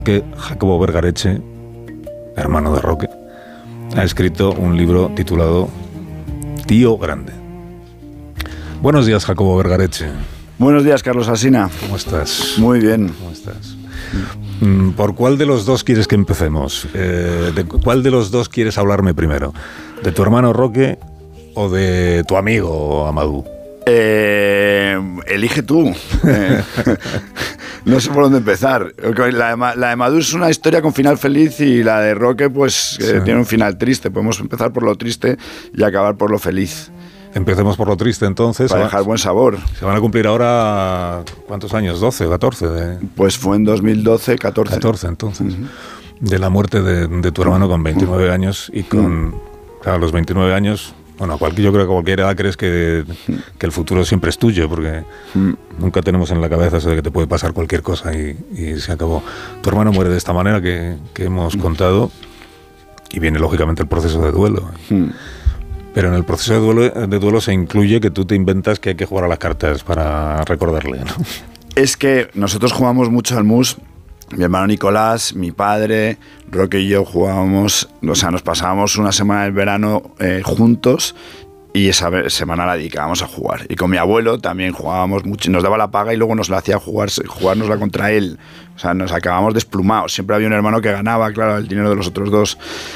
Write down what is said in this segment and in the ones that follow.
Que Jacobo Vergareche, hermano de Roque, ha escrito un libro titulado Tío Grande. Buenos días, Jacobo Vergareche. Buenos días, Carlos Alsina. ¿Cómo estás? Muy bien. ¿Cómo estás? ¿Por cuál de los dos quieres que empecemos? ¿De cuál de los dos quieres hablarme primero? ¿De tu hermano Roque o de tu amigo Amadou? Elige tú. No sé por dónde empezar. La de Amadou es una historia con final feliz y la de Roque pues sí, tiene un final triste. Podemos empezar por lo triste y acabar por lo feliz. Empecemos por lo triste entonces. Para dejar buen sabor. Se van a cumplir ahora, ¿cuántos años? ¿12 o 14? Pues fue en 2012, 14. 14 entonces. De la muerte de tu hermano con 29 años y con... Claro, a los 29 años... Bueno, yo creo que a cualquier edad crees que el futuro siempre es tuyo, porque nunca tenemos en la cabeza eso de que te puede pasar cualquier cosa y se acabó. Tu hermano muere de esta manera que hemos contado y viene lógicamente el proceso de duelo. Pero en el proceso de duelo se incluye que tú te inventas que hay que jugar a las cartas para recordarle, ¿no? Es que nosotros jugamos mucho al mus. Mi hermano Nicolás, mi padre, Roque y yo jugábamos, o sea, nos pasábamos una semana del verano juntos y esa semana la dedicábamos a jugar. Y con mi abuelo también jugábamos mucho, nos daba la paga y luego nos la hacía jugárnosla contra él. O sea, nos acabábamos desplumados. Siempre había un hermano que ganaba, claro, el dinero de los otros dos.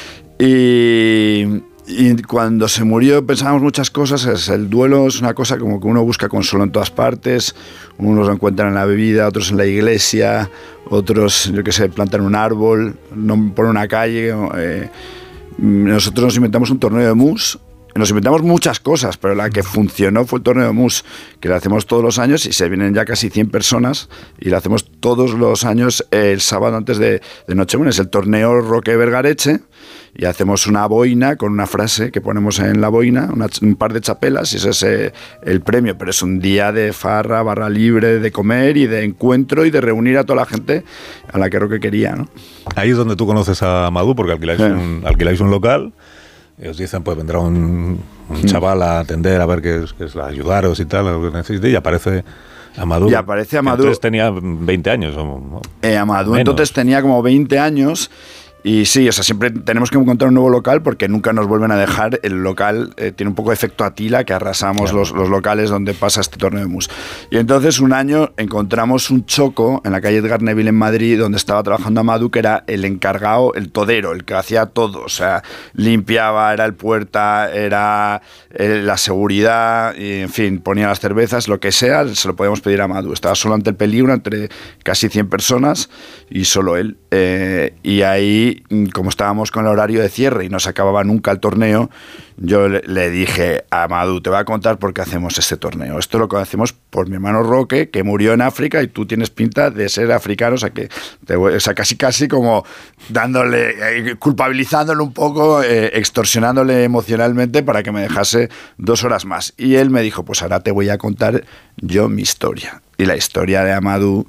Y cuando se murió pensábamos muchas cosas. El duelo es una cosa como que uno busca consuelo en todas partes. Unos lo encuentran en la bebida, otros en la iglesia, otros, yo qué sé, plantan un árbol, ponen una calle. Nosotros nos inventamos un torneo de mus. Nos inventamos muchas cosas, pero la que funcionó fue el torneo de mus, que lo hacemos todos los años y se vienen ya casi 100 personas y lo hacemos todos los años el sábado antes de Nochebuena. Es el torneo Roque Vergareche y hacemos una boina con una frase que ponemos en la boina, un par de chapelas y ese es el premio, pero es un día de farra, barra libre, de comer y de encuentro y de reunir a toda la gente a la que Roque quería, ¿no? Ahí es donde tú conoces a Amadou, porque alquiláis un local. Y os dicen, pues vendrá un chaval a atender, a ver qué es ayudaros y tal, lo que necesite, y aparece Amadou. Y aparece Amadou. Entonces tenía 20 años. Amadou entonces tenía como 20 años. Y sí, o sea, siempre tenemos que encontrar un nuevo local porque nunca nos vuelven a dejar. El local tiene un poco de efecto Atila, que arrasamos los locales donde pasa este torneo de mus. Y entonces un año encontramos un choco en la calle Edgar Neville en Madrid, donde estaba trabajando Amadou, que era el encargado, el todero, el que hacía todo. O sea, limpiaba, era el puerta, era la seguridad, y, en fin, ponía las cervezas, lo que sea, se lo podíamos pedir a Amadou. Estaba solo ante el peligro, entre casi 100 personas y solo él. Y ahí, como estábamos con el horario de cierre y no se acababa nunca el torneo, yo le dije a Amadou, te voy a contar por qué hacemos este torneo. Esto lo hacemos por mi hermano Roque, que murió en África y tú tienes pinta de ser africano, o sea casi como dándole, culpabilizándole un poco, extorsionándole emocionalmente para que me dejase 2 horas más. Y él me dijo, pues ahora te voy a contar yo mi historia. Y la historia de Amadou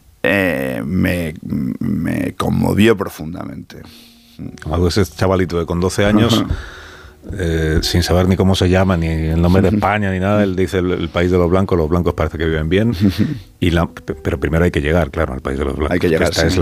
me conmovió profundamente. Amadou es ese chavalito de con 12 años, sin saber ni cómo se llama, ni el nombre de España, ni nada. Él dice el país de los blancos parece que viven bien. Pero primero hay que llegar, claro, al país de los blancos. Hay que llegar, esta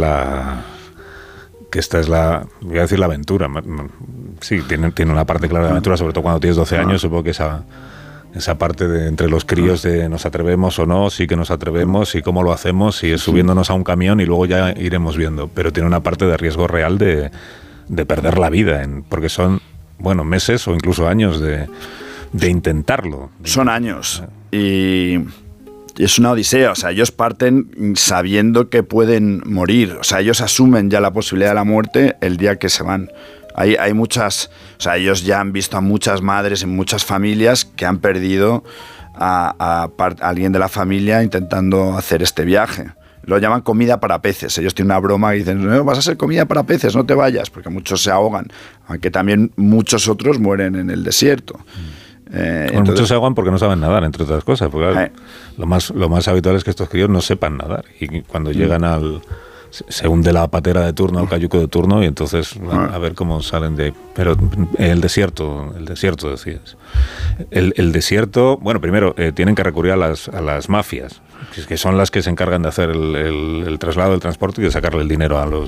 es la, voy a decir la aventura. Sí, tiene una parte clara de aventura, sobre todo cuando tienes 12 años, supongo que esa parte de entre los críos de nos atrevemos o no, sí que nos atrevemos y cómo lo hacemos, si es subiéndonos a un camión y luego ya iremos viendo, pero tiene una parte de riesgo real de perder la vida, porque son, meses o incluso años de intentarlo. Son años y es una odisea, o sea, ellos parten sabiendo que pueden morir, o sea, ellos asumen ya la posibilidad de la muerte el día que se van. Hay muchas, o sea, ellos ya han visto a muchas madres en muchas familias que han perdido a alguien de la familia intentando hacer este viaje. Lo llaman comida para peces. Ellos tienen una broma y dicen, no, vas a ser comida para peces, no te vayas, porque muchos se ahogan, aunque también muchos otros mueren en el desierto. Entonces, muchos se ahogan porque no saben nadar, entre otras cosas, porque lo más habitual es que estos críos no sepan nadar y cuando llegan se hunde la patera de turno, el cayuco de turno, y entonces a ver cómo salen de ahí. Pero el desierto decías. El desierto, bueno, primero tienen que recurrir a las mafias, que son las que se encargan de hacer el traslado, el transporte y de sacarle el dinero